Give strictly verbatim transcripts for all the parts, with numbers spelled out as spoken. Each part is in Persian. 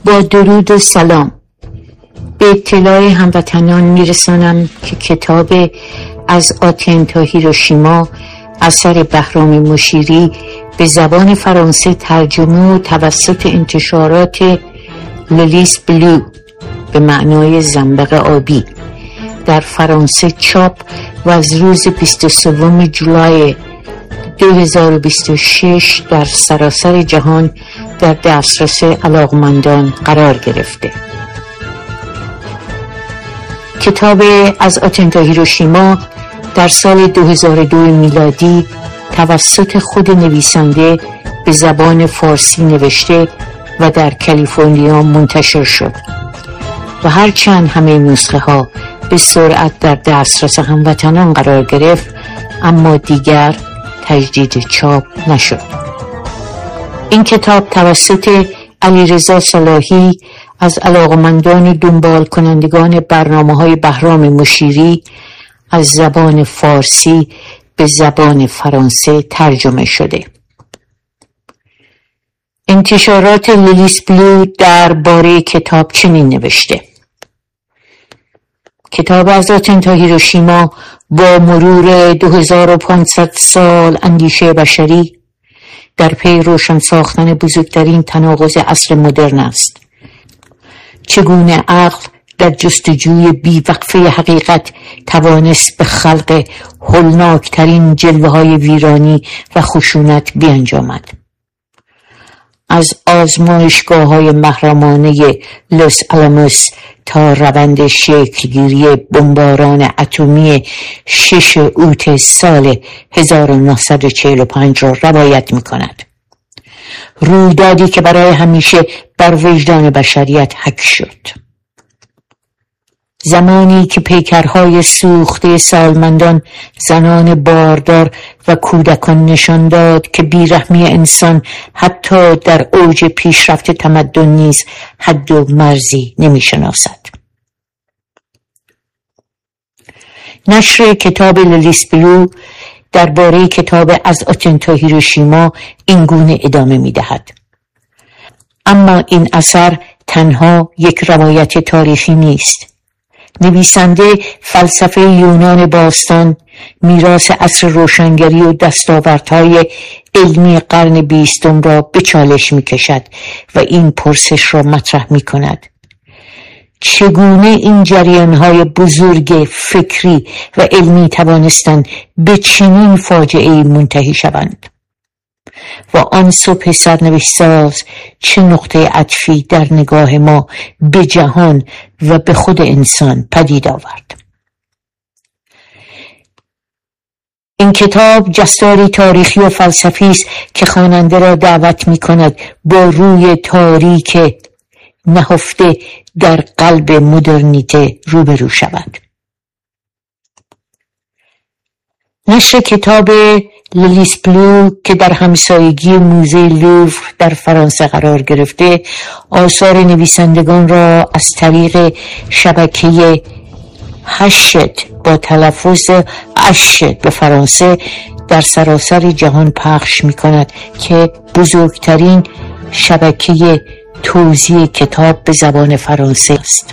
با درود و سلام به اطلاع هموطنان میرسانم که کتاب از آتن تا هیروشیما اثر بهرام مشیری به زبان فرانسه ترجمه و توسط انتشارات للیس بلو به معنای زنبق آبی در فرانسه چاپ و از روز بیست و سوم جولای دو هزار و بیست و شش در سراسر جهان در دسترس علاقمندان قرار گرفته. کتاب از آتن تا هیروشیما در سال دو هزار و دو میلادی توسط خود نویسنده به زبان فارسی نوشته و در کالیفرنیا منتشر شد و هرچند همه نسخه ها به سرعت در دسترس هموطنان قرار گرفت، اما دیگر تجدید چاپ نشد. این کتاب توسط علیرضا صلاحی از علاقمندان دنبال کنندگان برنامه‌های بهرام مشیری از زبان فارسی به زبان فرانسه ترجمه شده. انتشارات للیس بلو درباره کتاب چنین نوشته: کتاب از آتن تا هیروشیما با مرور دو هزار و پانصد سال اندیشه بشری در پی روشن ساختن بزرگترین تناقض عصر مدرن است. چگونه عقل در جستجوی بیوقفه حقیقت توانست به خلق هولناکترین جلوه های ویرانی و خشونت بیانجامد. از آزمایشگاه های محرمانه لوس آلاموس تا روند شکلگیری بمباران اتمی شش اوت سال هزار و نهصد و چهل و پنج را روایت می کند. رویدادی که برای همیشه بر وجدان بشریت حک شد. زمانی که پیکرهای سوخته سالمندان، زنان باردار و کودکان نشان داد که بیرحمی انسان حتی در اوج پیشرفت تمدن نیز حد و مرزی نمی شناسد. نشر کتاب للیس بلو درباره کتاب از آتن تا هیروشیما این گونه ادامه می دهد: اما این اثر تنها یک روایت تاریخی نیست. نویسنده فلسفه یونان باستان، میراث عصر روشنگری و دستاوردهای علمی قرن بیستم را به چالش می کشد و این پرسش را مطرح می کند: چگونه این جریانهای بزرگ فکری و علمی توانستند به چنین فاجعه‌ای منتهی شوند؟ و آن صبح سرنوشت ساز چه نقطه عطفی در نگاه ما به جهان و به خود انسان پدید آورد؟ این کتاب جستاری تاریخی و فلسفی است که خواننده را دعوت می کند با روی تاریک نهفته در قلب مدرنیته روبرو شود. نشر کتاب للیس بلو که در همسایگی موزه لوور در فرانسه قرار گرفته، آثار نویسندگان را از طریق شبکه هشت با تلفظ هشت به فرانسه در سراسر جهان پخش می کند که بزرگترین شبکه توزیع کتاب به زبان فرانسه است.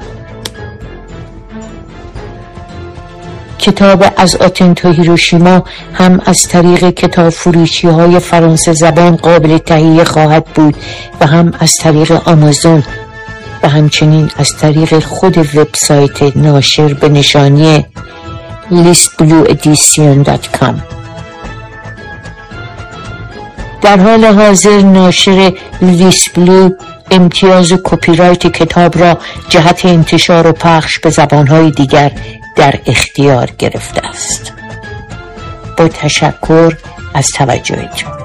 کتاب از آتن تا هیروشیما هم از طریق کتاب فروشی های فرانسه زبان قابل تهیه خواهد بود و هم از طریق آمازون و همچنین از طریق خود وبسایت ناشر به نشانی لیس بلو ادیشن دات کام. در حال حاضر ناشر لیس بلو امتیاز کپی رایت کتاب را جهت انتشار و پخش به زبانهای دیگر در اختیار گرفته است. با تشکر از توجهتون.